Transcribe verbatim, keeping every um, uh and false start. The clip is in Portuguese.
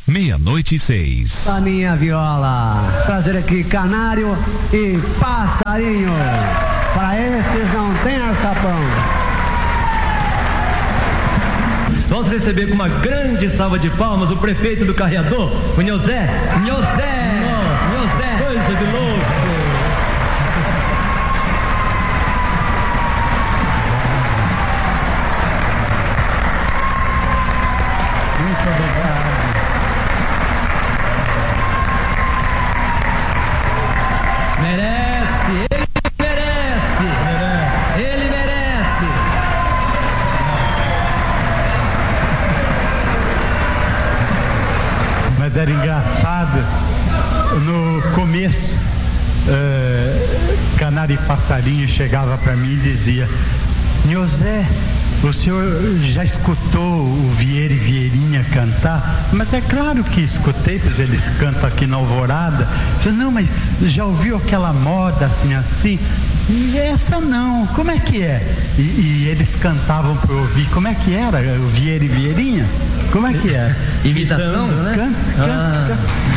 meia-noite e seis. A minha viola, trazer aqui canário e passarinho, para esses não tem alçapão. Vamos receber com uma grande salva de palmas o prefeito do Carreador, o Nhosé. Nhosé! Nhosé! Coisa de louco! Muito obrigado. Merece! Ele merece! merece. Ele merece! Mas era engraçado, no começo, uh, Canário e Passarinho chegava para mim e dizia: Nhosé, o senhor já escutou o Vieira e Vieirinha cantar? Mas é claro que escutei, pois eles cantam aqui na Alvorada. Eu disse, não, mas já ouviu aquela moda assim, assim? E essa não, como é que é? E, e eles cantavam para eu ouvir, como é que era o Vieira e Vieirinha? Como é que é? Imitação, então, né? Canta, canta, ah. canta.